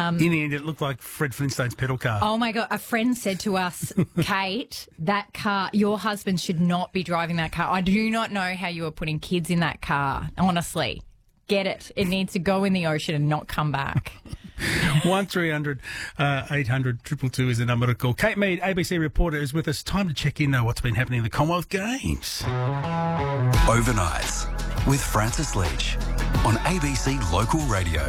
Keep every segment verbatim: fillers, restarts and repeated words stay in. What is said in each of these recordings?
In the end, it looked like Fred Flintstone's pedal car. Oh, my God. A friend said to us, Kate, that car, your husband should not be driving that car. I do not know how you are putting kids in that car, honestly. Get it. It needs to go in the ocean and not come back. one three hundred eight hundred two two two is the number to call. Kate Mead, A B C reporter, is with us. Time to check in, know what's been happening in the Commonwealth Games. Overnights with Francis Leach on A B C Local Radio.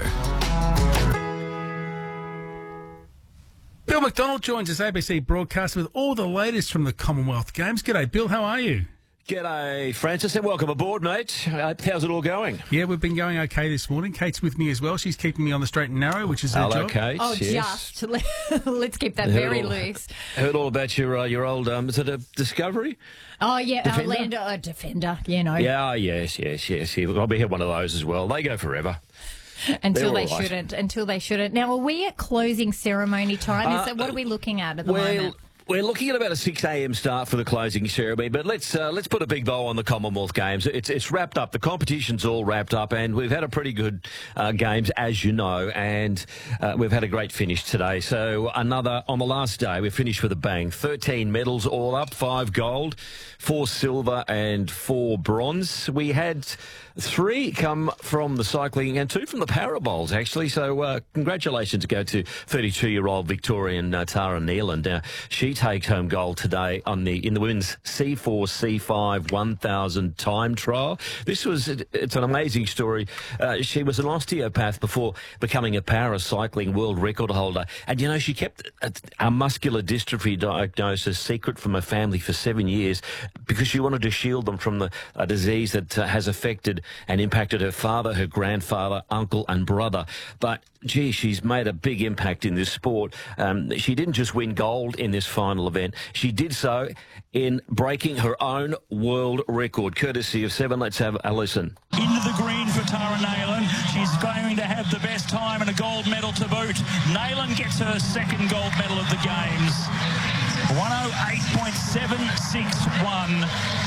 Bill McDonald joins us, A B C broadcaster, with all the latest from the Commonwealth Games. G'day, Bill. How are you? G'day, Francis, and welcome aboard, mate. Uh, how's it all going? Yeah, we've been going okay this morning. Kate's with me as well. She's keeping me on the straight and narrow, which is her Hello, job. Kate. Oh, yes. just. Let's keep that Heard very all, loose. Heard all about your uh, your old, um, is it a Discovery? Oh, yeah, Defender? Outlander, uh, Defender, you know. Yeah, yes, yes, yes. Yeah. Well, we had one of those as well. They go forever. Until They're they all right. shouldn't. Until they shouldn't. Now, are we at closing ceremony time? Is Uh, that, what are we looking at at the well, moment? We're looking at about a six a m start for the closing ceremony, but let's uh, let's put a big bow on the Commonwealth Games. It's it's wrapped up. The competition's all wrapped up, and we've had a pretty good uh, games, as you know, and uh, we've had a great finish today. So another, on the last day, we finished with a bang. thirteen medals all up, five gold, four silver and four bronze. We had three come from the cycling and two from the para bowls, actually. So uh, congratulations go to thirty-two-year-old Victorian uh, Tara Neelan. Now, she takes home gold today on the in the women's C four C five one thousand time trial. This was it's an amazing story. Uh, she was an osteopath before becoming a para cycling world record holder, and you know she kept a, a muscular dystrophy diagnosis secret from her family for seven years because she wanted to shield them from the a disease that uh, has affected and impacted her father, her grandfather, uncle, and brother. But gee, she's made a big impact in this sport. Um, she didn't just win gold in this final event. She did so in breaking her own world record, courtesy of Seven. Let's have a listen. Into the green for Tara Neelan. She's going to have the best time and a gold medal to boot. Neelan gets her second gold medal of the Games. one oh eight point seven six one.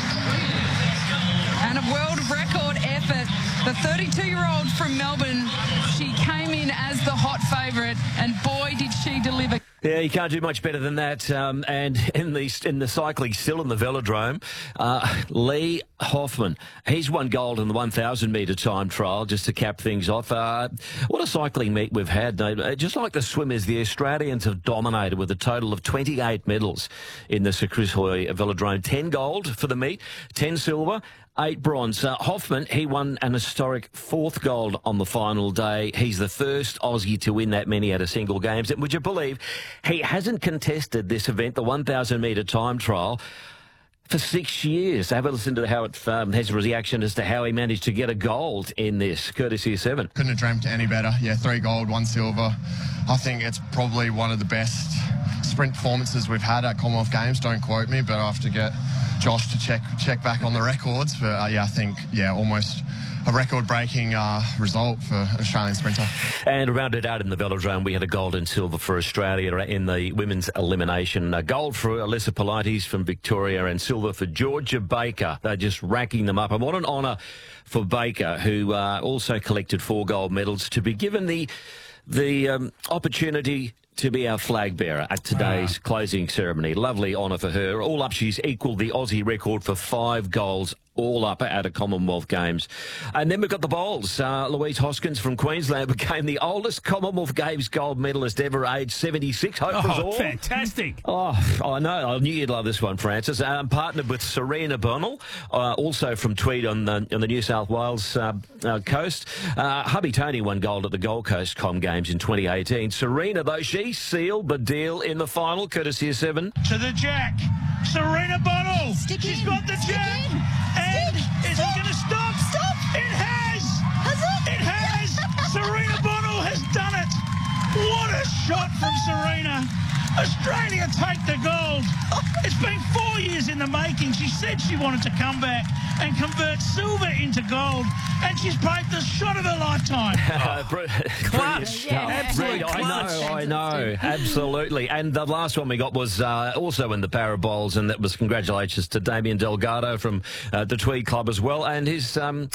And a world record effort. The thirty-two-year-old from Melbourne, she came in as the hot favourite, and boy, did she deliver. Yeah, you can't do much better than that. Um, and in the in the cycling, still in the velodrome, uh, Lee Hoffman, he's won gold in the one thousand metre time trial, just to cap things off. Uh, what a cycling meet we've had. Uh, just like the swimmers, the Australians have dominated with a total of twenty-eight medals in the Sir Chris Hoy velodrome. ten gold for the meet, ten silver, eight bronze. Uh, Hoffman, he won an historic fourth gold on the final day. He's the first Aussie to win that many at a single Games. And would you believe he hasn't contested this event, the one thousand metre time trial, for six years. Have a listen to how it um, his reaction as to how he managed to get a gold in this, courtesy of Seven. Couldn't have dreamt any better. Yeah, three gold, one silver. I think it's probably one of the best sprint performances we've had at Commonwealth Games. Don't quote me, but I have to get Josh to check check back on the records. But uh, yeah, I think yeah, almost a record-breaking uh, result for an Australian sprinter. And rounded out in the velodrome, we had a gold and silver for Australia in the women's elimination. A gold for Alyssa Pilates from Victoria and silver for Georgia Baker. They're just racking them up. And what an honour for Baker, who uh, also collected four gold medals, to be given the the um, opportunity to be our flag bearer at today's wow. closing ceremony. Lovely honour for her. All up, she's equalled the Aussie record for five golds all up at a Commonwealth Games. And then we've got the bowls. Uh, Louise Hoskins from Queensland became the oldest Commonwealth Games gold medalist ever, aged seventy-six. Hope oh, was all. Fantastic. Oh, I know. I knew you'd love this one, Francis. Um, partnered with Serena Bonnell, uh, also from Tweed on the, on the New South Wales uh, uh, coast. Uh, hubby Tony won gold at the Gold Coast Com Games in twenty eighteen. Serena, though, she sealed the deal in the final, courtesy of Seven. To the jack. Serena Bonnell. Stick She's in. got the Stick jack. in. And Stick. is it going to stop? Stop. It has. Has it? It has. Serena Bonnell has done it. What a shot from Serena. Australia take the gold. It's been four years in the making. She said she wanted to come back and convert silver into gold, and she's played the shot of her lifetime. Oh, clutch. Yeah. Absolute I clutch. know, I know, absolutely. And the last one we got was uh, also in the para bowls, and that was congratulations to Damien Delgado from uh, the Tweed Club as well, and his um,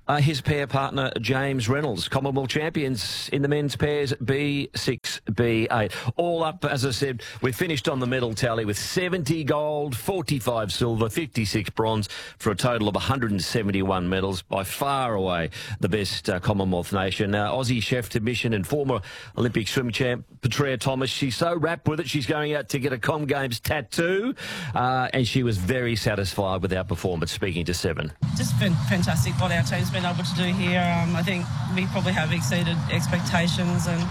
uh, his pair partner, James Reynolds, Commonwealth champions in the men's pairs B six, B eight. All up, as I said, we finished on the medal tally with seventy gold, forty-five silver, fifty-six bronze for a total of one hundred seventy-one medals. By far away the best uh, Commonwealth nation. Uh, Aussie chef to mission and former Olympic swim champ, Petrea Thomas. She's so wrapped with it, she's going out to get a Com Games tattoo, uh, and she was very satisfied with our performance, speaking to Seven. Just been fantastic what our team's been able to do here. Um, I think we probably have exceeded expectations, and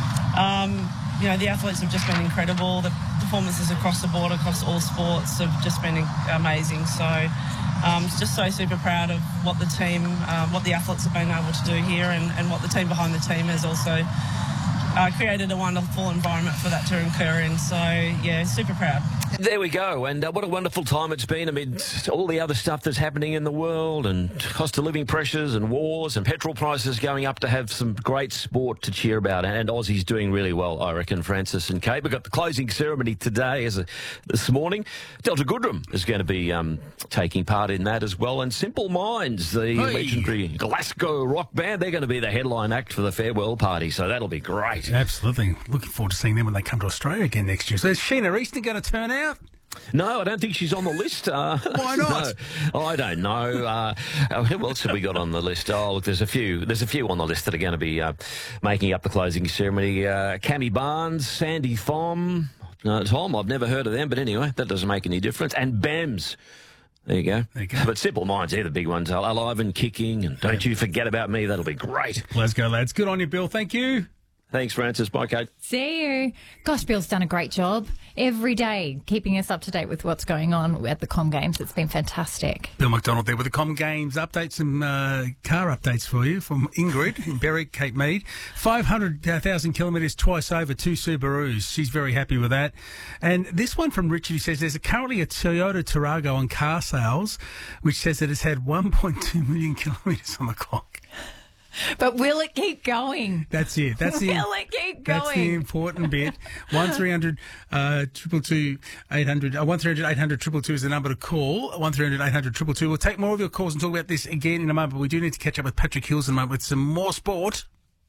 um, you know, the athletes have just been incredible. The performances across the board, across all sports, have just been amazing. So um, just so super proud of what the team, um, what the athletes have been able to do here, and, and what the team behind the team has also uh, created a wonderful environment for that to occur in. So yeah, super proud. There we go, and uh, what a wonderful time it's been amid all the other stuff that's happening in the world, and cost of living pressures and wars and petrol prices going up, to have some great sport to cheer about. And Aussie's doing really well, I reckon, Francis and Kate. We've got the closing ceremony today, as a, this morning. Delta Goodrem is going to be um, taking part in that as well. And Simple Minds, the hey. legendary Glasgow rock band, they're going to be the headline act for the farewell party, so that'll be great. Absolutely. Looking forward to seeing them when they come to Australia again next year. So is Sheena Easton going to turn out? No, I don't think she's on the list. Uh, Why not? No, I don't know. Uh, who else have we got on the list? Oh, look, there's a few. There's a few on the list that are going to be uh, making up the closing ceremony. Uh, Cammy Barnes, Sandy Thom, uh, Tom. I've never heard of them, but anyway, that doesn't make any difference. And Bams. There you go. There you go. But Simple Minds, they're the big ones. Alive and kicking, and Don't You Forget About Me. That'll be great. Let's go, lads. Good on you, Bill. Thank you. Thanks, Francis. Bye, Kate. See you. Gosh, Bill's done a great job every day keeping us up to date with what's going on at the Com Games. It's been fantastic. Bill McDonald there with the Com Games updates, some uh, car updates for you from Ingrid in Berwick, Cape Mead. five hundred thousand kilometres twice over, two Subarus. She's very happy with that. And this one from Richard, he says there's a, currently a Toyota Tarago on car sales, which says that it's had one point two million kilometres on the clock. But will it keep going? That's it. That's the will it keep going? That's the important bit. One three hundred uh, triple two eight hundred. Uh, one three hundred eight hundred triple two is the number to call. One three hundred eight hundred triple two. We'll take more of your calls and talk about this again in a moment. But we do need to catch up with Patrick Hills in a moment with some more sport.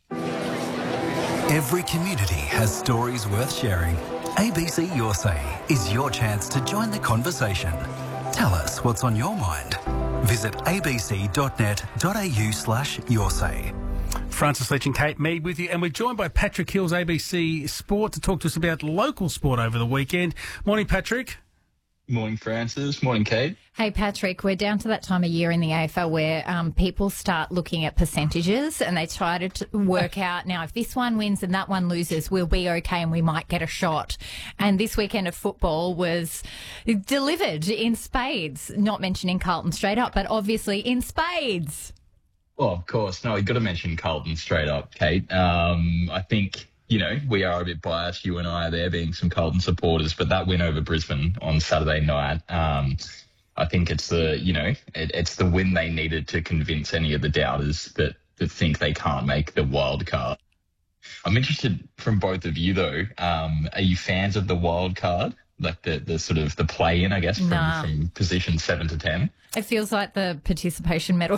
Every community has stories worth sharing. A B C Your Say is your chance to join the conversation. Tell us what's on your mind. Visit abc.net.au slash your say. Francis Leach and Kate Mead with you, and we're joined by Patrick Hills, A B C Sport, to talk to us about local sport over the weekend. Morning, Patrick. Morning, Francis. Morning, Kate. Hey, Patrick, we're down to that time of year in the A F L where um, people start looking at percentages and they try to t- work out, now, if this one wins and that one loses, we'll be okay and we might get a shot. And this weekend of football was delivered in spades, not mentioning Carlton straight up, but obviously in spades. Oh, of course. No, we've got to mention Carlton straight up, Kate. Um, I think... You know, we are a bit biased, you and I are there being some Carlton supporters, but that win over Brisbane on Saturday night, um, I think it's the, you know, it, it's the win they needed to convince any of the doubters that, that think they can't make the wild card. I'm interested from both of you, though. Um, are you fans of the wild card? Like the, the sort of the play-in, I guess, from, nah. from position seven to ten? It feels like the participation medal.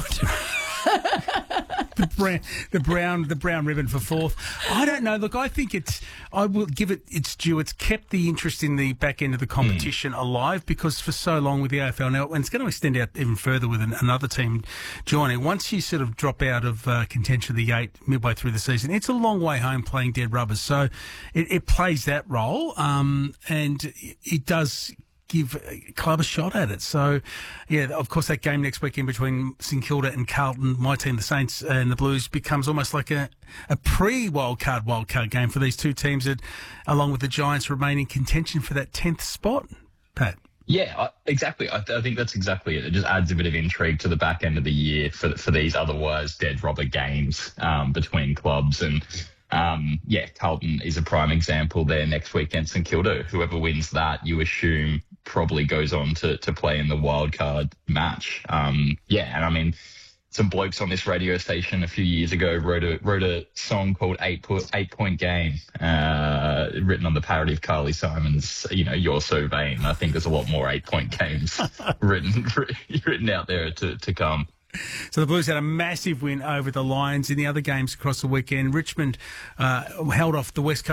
the brown, the brown, the brown ribbon for fourth. I don't know. Look, I think it's. I will give it its due. It's kept the interest in the back end of the competition mm. alive, because for so long with the A F L now, and it's going to extend out even further with an, another team joining. Once you sort of drop out of uh, contention of the eight midway through the season, it's a long way home playing dead rubbers. So it, it plays that role, um, and it does give a club a shot at it. So, yeah, of course, that game next weekend between St Kilda and Carlton, my team, the Saints and the Blues, becomes almost like a, a pre-wildcard wildcard game for these two teams that, along with the Giants, remain in contention for that tenth spot, Pat. Yeah, I, exactly. I, I think that's exactly it. It just adds a bit of intrigue to the back end of the year for for these otherwise dead rubber games um, between clubs. And, um, yeah, Carlton is a prime example there next week against St Kilda. Whoever wins that, you assume, probably goes on to, to play in the wildcard match. Um, yeah, and I mean, some blokes on this radio station a few years ago wrote a wrote a song called Eight Point Eight Point Game, uh, written on the parody of Carly Simon's, you know, You're So Vain. I think there's a lot more eight point games written written out there to, to come. So the Blues had a massive win over the Lions. In the other games across the weekend, Richmond uh, held off the West Coast